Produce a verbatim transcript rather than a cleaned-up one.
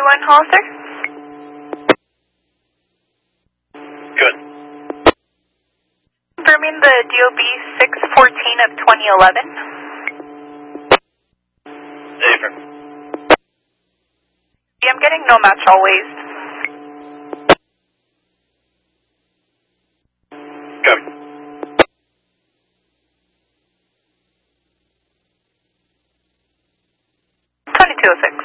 going, Hollister? Good. Confirming the D O B six fourteen of twenty eleven. Affirm. Yeah, I'm getting no match always. Copy. twenty-two oh six.